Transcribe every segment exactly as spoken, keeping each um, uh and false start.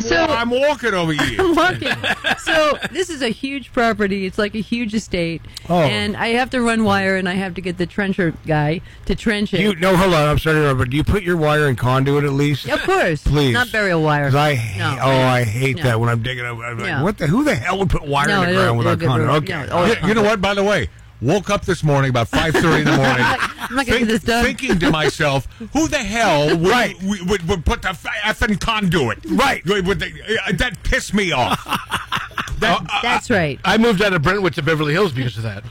so, I'm walking over here. I'm walking. So this is a huge property. It's like a huge estate. Oh. And I have to run wire, and I have to get the trencher guy to trench it. You, no, hold on. I'm sorry to interrupt, but do you put your wire in conduit at least? Of course. Please. Not burial wire. 'Cause I hate, No. oh, I hate No. that when I'm digging up. I'm like, No. what the? Who the hell would put wire No, in the it'll- ground without it'll get conduit? ruined. Okay. No, oh, You, you know what? By the way, woke up this morning about five thirty in the morning. I'm not going to get this done. Thinking to myself, who the hell would, Right. would, would, would put the effing conduit? Right. Would- would they- uh, that pissed me off. That, That's right. I moved out of Brentwood to Beverly Hills because of that.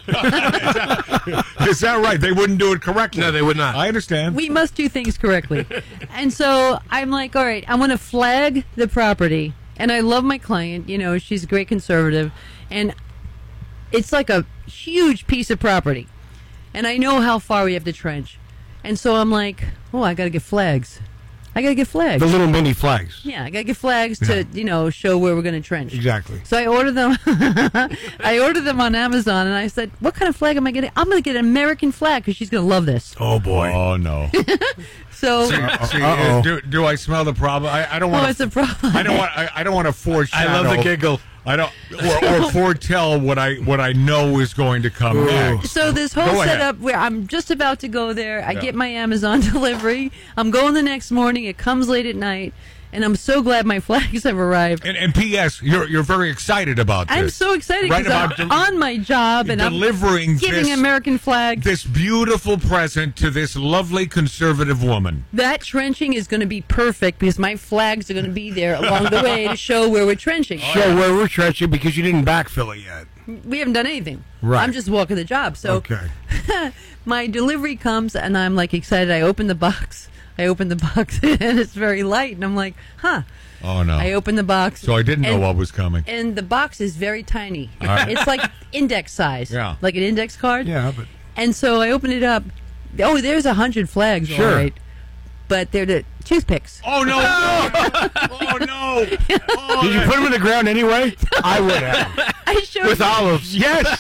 is that right? They wouldn't do it correctly. No, they would not. I understand. We must do things correctly. And so I'm like, all right, I want to flag the property. And I love my client. You know, she's a great conservative. And it's like a huge piece of property. And I know how far we have to trench. And so I'm like, oh, I got to get flags. I got to get flags. The little mini flags. Yeah, I got to get flags to, you know, show where we're going to trench. Exactly. So I ordered them. I ordered them on Amazon, and I said, "What kind of flag am I getting? I'm going to get an American flag because she's going to love this." Oh, boy. Oh, no. So, See, see, Uh-oh. do, do I smell the problem? I, I don't want oh, it's a problem. I don't want. I, I don't want to foreshadow. I love the giggle. I don't, or, or foretell what I what I know is going to come Ooh. next. So this whole Go ahead. setup where I'm just about to go there, I Yeah. get my Amazon delivery. I'm going the next morning. It comes late at night, and I'm so glad my flags have arrived. And, and P S. You're you're very excited about this. I'm so excited Right because about I'm del- on my job and delivering I'm giving this- American flag. this beautiful present to this lovely conservative woman. That trenching is going to be perfect because my flags are going to be there along the way to show where we're trenching. Show where we're trenching because you didn't backfill it yet. We haven't done anything. Right. I'm just walking the job. So Okay. my delivery comes and I'm like excited. I open the box. I open the box and it's very light. And I'm like, huh. Oh no! I open the box. So I didn't know and- what was coming. And the box is very tiny. right. It's like index size. Yeah. Like an index card. Yeah, but And so I open it up. Oh, there's a hundred flags, Sure. all right. But they're the toothpicks. Oh no! oh no! Oh, did you put them in the ground anyway? I would have. I showed With olives. Yes.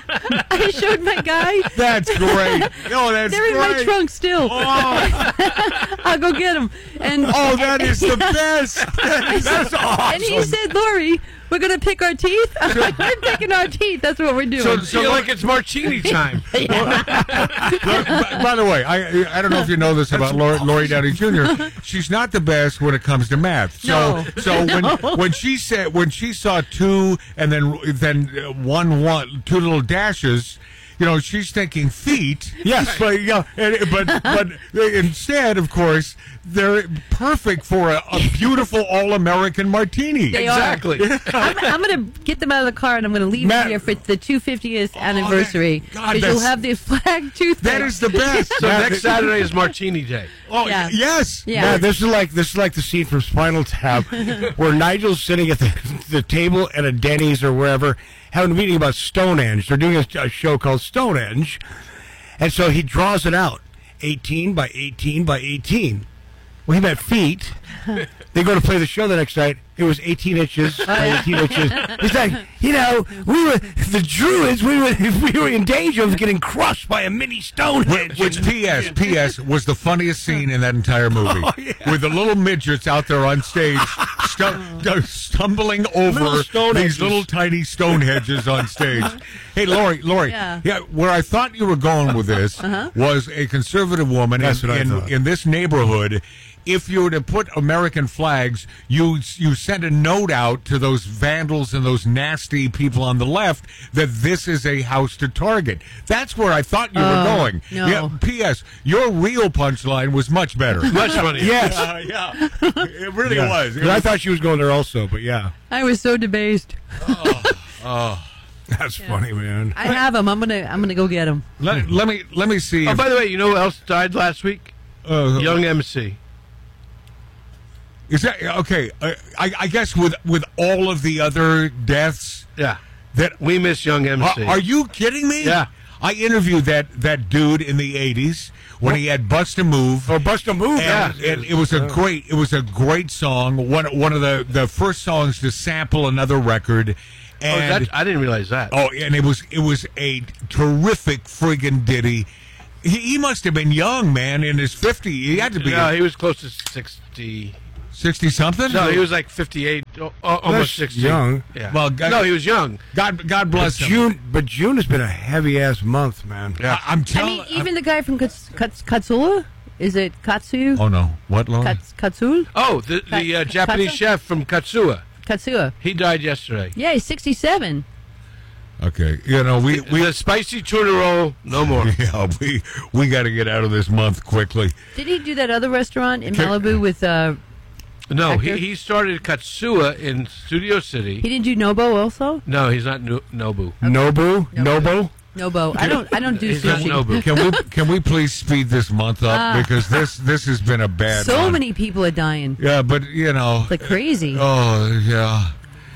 I showed my guy. That's great. No, that's They're in great. my trunk still. Oh, I'll go get them. And oh, that is the best. That's awesome. And he said, Lori, we're going to pick our teeth? I'm like, we're picking our teeth. That's what we're doing. So- So like it's Martini time. by, by the way, I I don't know if you know this about Lori, Lori Downey Junior She's not the best when it comes to math. So No. so when No. when she said when she saw two and then then uh, one one two little dashes. You know, she's thinking feet. Yes. But, yeah, and, but, but instead, of course, they're perfect for a, a beautiful all-American martini. They are. Exactly. I'm, I'm going to get them out of the car and I'm going to leave Matt- them here for the two hundred fiftieth anniversary. that- God, Because you'll that's- have the flag toothpick. That is the best. So next Saturday is Martini Day. Oh, Yeah. yes. Yeah. Now, this is like this is like the scene from Spinal Tap, where Nigel's sitting at the, the table at a Denny's or wherever, having a meeting about Stonehenge. They're doing a, a show called Stonehenge, and so he draws it out, eighteen by eighteen by eighteen. Well, he meant feet. They go to play the show the next night. It was eighteen inches by eighteen inches. He's like, you know, we were the Druids. We were we were in danger of getting crushed by a mini Stonehenge. Which P S P S was the funniest scene in that entire movie, with the little midgets out there on stage, stu- stumbling over Little stone these hedges. little tiny stone hedges on stage. Hey, Lori, Lori, Yeah. where I thought you were going with this was a conservative woman That's in, what I in, thought. in this neighborhood. If you were to put American flags, you you send a note out to those vandals and those nasty people on the left that this is a house to target. That's where I thought you were Oh, going. no. Yeah. P S. Your real punchline was much better. Much funnier. Yes. Uh, yeah, it really Yeah. was. It 'Cause I was- thought she was going there also, but yeah. I was so debased. That's funny, man. I have them. I'm gonna. I'm gonna go get them. let, let me let me see. Oh, If, by the way, you know who else died last week? uh, Young M C. is that okay? Uh, I, I guess with with all of the other deaths Yeah. that We miss Young M C. Are, are you kidding me? Yeah. I interviewed that, that dude in the eighties when he had Bust a Move. Or Bust a Move. And, yeah. and it was a great it was a great song. One one of the, the first songs to sample another record. Oh, And that, I didn't realize that. oh, and it was it was a terrific friggin' ditty. He, he must have been young, man, in his fifties. He had to be No, he was close to sixty. sixty something. No, he was like fifty-eight, o- o- almost That's sixty. young. Yeah. Well, God- no, he was young. God, God bless him. June, but June has been a heavy ass month, man. Yeah. I, I'm I telling. mean, even the guy from Kats- Kats- Katsula, is it Katsu? oh no, what, Laura? Kats- Katsul? Oh, the, the uh, Kat- Japanese Katsu? chef from Katsua. Katsua. He died yesterday. Yeah, he's sixty-seven. Okay, you know we we the spicy tuna roll, no more. yeah we we got to get out of this month quickly. Did he do that other restaurant in Can- Malibu with? Uh, No, he, Actor? he started Katsua in Studio City. he didn't do Nobo also. No, he's not no, Nobu. Nobu, Nobu. Nobo. I don't. I don't do He's not sushi. Nobu. Can we can we please speed this month up Ah. because this this has been a bad. So one. many people are dying. Yeah, but you know. It's like crazy. Oh yeah.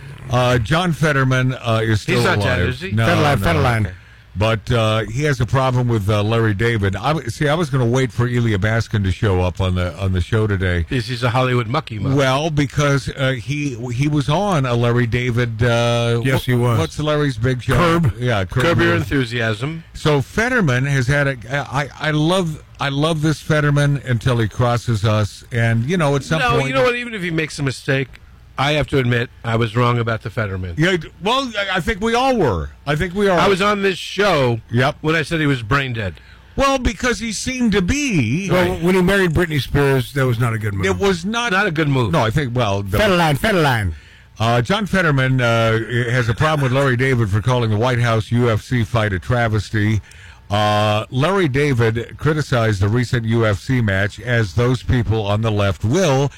Uh, John Fetterman uh, is still He's not alive. dead, is he? No, Federline, no. Federline. But uh, he has a problem with uh, Larry David. I, see, I was going to wait for Elia Baskin to show up on the on the show today. He's, he's a Hollywood mucky mug. Well, because uh, he he was on a Larry David. Uh, Yes, he was. What's Larry's big show? Curb. Yeah, Curb. Curb Your Enthusiasm. So Fetterman has had a. I I love I love this Fetterman until he crosses us, and you know at some No, point. you know what? Even if he makes a mistake, I have to admit I was wrong about the Fetterman. Yeah, well, I I think we all were. I think we are. I was on this show Yep. when I said he was brain dead. Well, because he seemed to be. Well, when he married Britney Spears, that was not a good move. It was not Not a good move. No, I think. Well, the, Federline, Federline. uh, John Fetterman uh, has a problem with Larry David for calling the White House U F C fight a travesty. Uh, Larry David criticized the recent U F C match, as those people on the left will.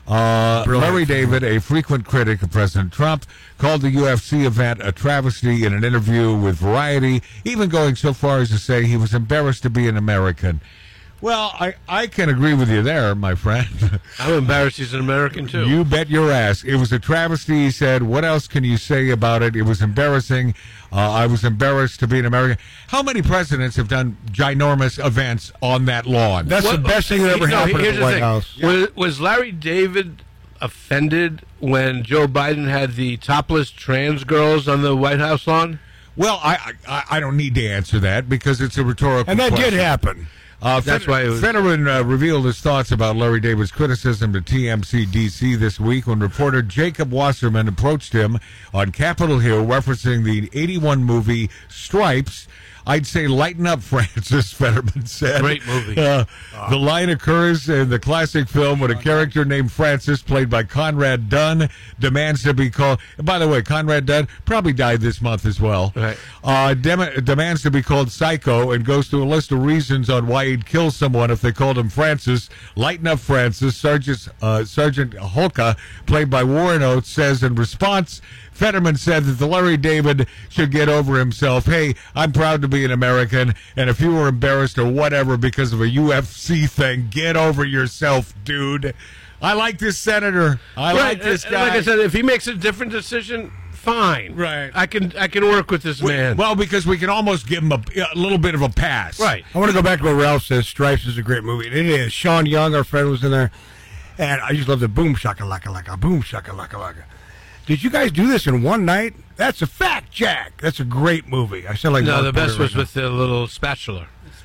Uh, Brilliant. Larry David, a frequent critic of President Trump, called the U F C event a travesty in an interview with Variety, even going so far as to say he was embarrassed to be an American. Well, I, I can agree with you there, my friend. I'm embarrassed he's an American, too. You bet your ass. It was a travesty, he said. What else can you say about it? It was embarrassing. Uh, I was embarrassed to be an American. How many presidents have done ginormous events on that lawn? That's What- the best thing that ever No, happened here's at the the White thing. House. Was, was Larry David offended when Joe Biden had the topless trans girls on the White House lawn? Well, I, I I don't need to answer that because it's a rhetorical And that question. did happen. Uh, That's Fed- why it was- Fetterman uh, revealed his thoughts about Larry David's criticism to T M C D C this week when reporter Jacob Wasserman approached him on Capitol Hill referencing the eighty-one movie Stripes. I'd say lighten up, Francis, Fetterman said. Great movie. Uh, the line occurs in the classic film when a character named Francis, played by Conrad Dunn, demands to be called... By the way, Conrad Dunn probably died this month as well. Right. Uh, dem- demands to be called Psycho and goes through a list of reasons on why he'd kill someone if they called him Francis. Lighten up, Francis. Sergeant, uh, Sergeant Holka, played by Warren Oates, says in response... Fetterman said that the Larry David should get over himself. Hey, I'm proud to be an American, and if you were embarrassed or whatever because of a U F C thing, get over yourself, dude. I like this senator. I like this and guy. Like I said, if he makes a different decision, fine. Right. I can I can work with this We- man. Well, because we can almost give him a, a little bit of a pass. right. I want to go back to what Ralph says. Stripes is a great movie. And it is. Sean Young, our friend, was in there. And I just love the boom shaka laka laka, boom shaka laka laka. Did you guys do this in one night? That's a fact, Jack. That's a great movie. I sound like No, Mark the best Porter was right with the little spatula.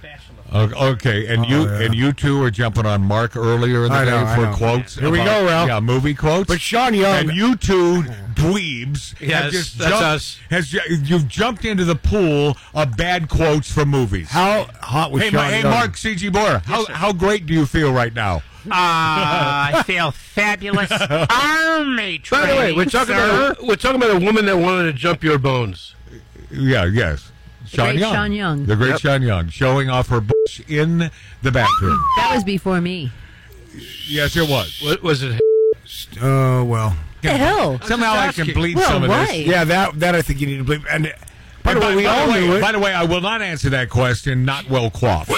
O- Okay, and you yeah. and you two are jumping on Mark earlier in the I know, day I for know. quotes. Here we about- go, Ralph. Yeah, movie quotes. now. But Sean Young, And you two dweebs Yes, have just that's jumped, us. Has ju- you've jumped into the pool of bad quotes from movies. how hot was hey, Sean Ma- hey Young? Mark C G Boyer, how how great do you feel right now? Ah, I feel fabulous. Army By the way, we're training, talking sir. about a, we're talking about a woman that wanted to jump your bones. Yeah, yes. Sean great Young. Sean Young. The great Yep. Sean Young, showing off her bush in the bathroom. That was before me. Yes, it was. What was it? Oh, well. What the hell? Somehow I just can asking. bleed Well, some of why? this. Yeah, that that I think you need to believe. And by the And way, we by, all the way, knew it. by the way, I will not answer that question. Not well coiffed.